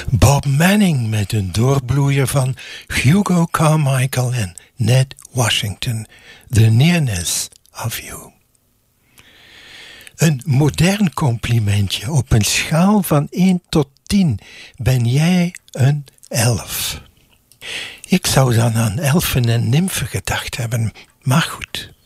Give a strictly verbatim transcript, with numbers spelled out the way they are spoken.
Bob Manning met een doorbloeier van Hugo Carmichael en Ned Washington. The Nearness of You. Een modern complimentje. Op een schaal van één tot tien ben jij een elf. Ik zou dan aan elfen en nymfen gedacht hebben, maar goed.